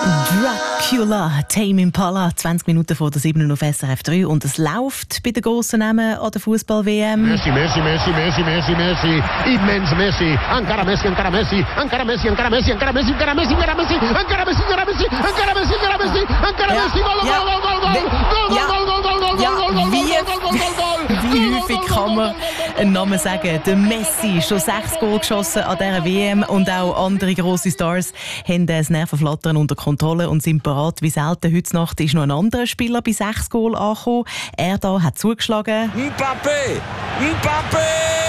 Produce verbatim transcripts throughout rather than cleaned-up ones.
Dracula, Tame Impala, zwanzig Minuten vor der sieben auf S R F drei und es läuft bei den grossen Namen an der Fußball-W M. Messi, Messi, Messi, Messi, Messi, Messi, immens Messi, ancora Messi, ancora Messi, ancora Messi, ancora Messi, ancora Messi, ancora Messi, ancora Messi, ancora Messi, ancora Messi, ancora Messi, ancora Messi, ancora Messi, gol, gol, gol, gol, gol, gol, gol, gol, gol, Ja, gol, gol, wie, gol, gol, gol, gol. wie häufig kann man einen Namen sagen? Der Messi, schon sechs Goal geschossen an dieser W M und auch andere grosse Stars haben das Nervenflattern unter Kontrolle und sind bereit wie selten. Heute Nacht ist noch ein anderer Spieler bei sechs Goal angekommen. Er da hat zugeschlagen. Mbappé! Mbappé!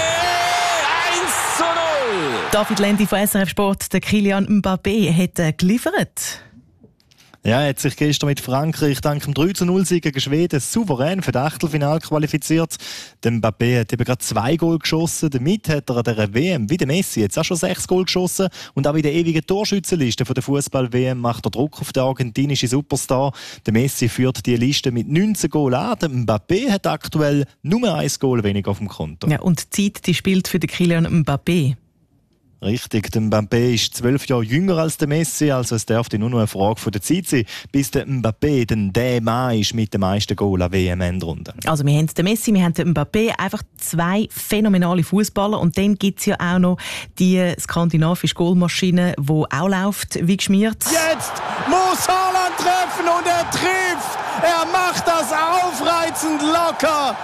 eins zu null! David Lendi von S R F Sport, der Kylian Mbappé, hat äh, geliefert. Ja, er hat sich gestern mit Frankreich dank dem drei zu null Sieg gegen Schweden souverän für das Achtelfinale qualifiziert. Der Mbappé hat eben gerade zwei Goal geschossen. Damit hat er an dieser W M, wie der Messi, jetzt auch schon sechs Goal geschossen. Und auch in der ewigen Torschützenliste der Fußball-W M macht er Druck auf den argentinischen Superstar. Der Messi führt die Liste mit neunzehn Goal an. Der Mbappé hat aktuell nur ein Goal weniger auf dem Konto. Ja, und die Zeit die spielt für den Kylian Mbappé. Richtig, der Mbappé ist zwölf Jahre jünger als der Messi, also es dürfte nur noch eine Frage von der Zeit sein, bis der Mbappé dann der Mann ist mit den meisten Goal an W M-Endrunde. Also wir haben den Messi, wir haben den Mbappé, einfach zwei phänomenale Fußballer und dann gibt es ja auch noch die skandinavische Goalmaschine, die auch läuft wie geschmiert. Jetzt muss Haaland treffen und er trifft! Er macht das aufreizend locker!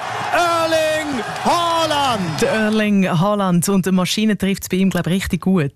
Erling Haaland! Der Erling Haaland und die Maschine trifft es bei ihm, glaube ich, richtig gut.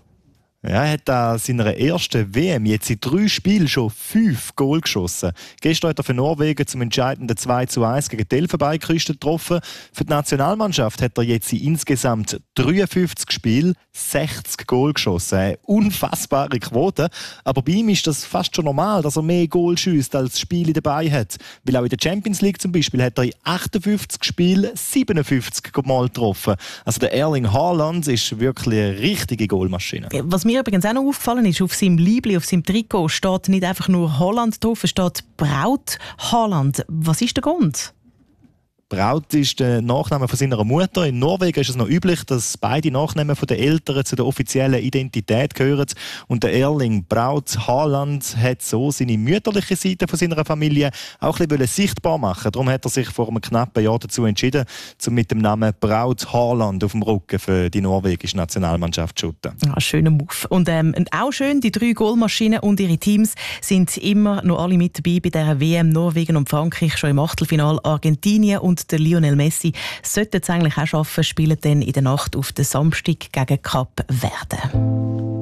Ja, er hat an seiner ersten W M jetzt in drei Spielen schon fünf Goal geschossen. Gestern hat er für Norwegen zum entscheidenden zwei zu eins gegen die Elfenbeinküste getroffen. Für die Nationalmannschaft hat er jetzt in insgesamt dreiundfünfzig Spielen sechzig Goal geschossen. Eine unfassbare Quote. Aber bei ihm ist das fast schon normal, dass er mehr Goal schießt als Spiele dabei hat. Weil auch in der Champions League zum Beispiel hat er in achtundfünfzig Spielen siebenundfünfzig Mal getroffen. Also der Erling Haaland ist wirklich eine richtige Goalmaschine. Was mir übrigens auch noch aufgefallen ist, auf seinem Liebli, auf seinem Trikot steht nicht einfach nur Haaland drauf, es steht Braut Haaland. Was ist der Grund? Braut ist der Nachname von seiner Mutter. In Norwegen ist es noch üblich, dass beide Nachnamen von den Eltern zu der offiziellen Identität gehören. Und der Erling Braut Haaland hat so seine mütterliche Seite von seiner Familie auch ein bisschen sichtbar machen. Darum hat er sich vor einem knappen Jahr dazu entschieden, um mit dem Namen Braut Haaland auf dem Rücken für die norwegische Nationalmannschaft zu shooten. Ja, schöner Move. Und, ähm, und auch schön, die drei Goalmaschinen und ihre Teams sind immer noch alle mit dabei bei dieser W M. Norwegen und Frankreich schon im Achtelfinale. Argentinien und der Lionel Messi sollten es eigentlich auch schaffen, spielen dann in der Nacht auf den Samstag gegen Kap Verde.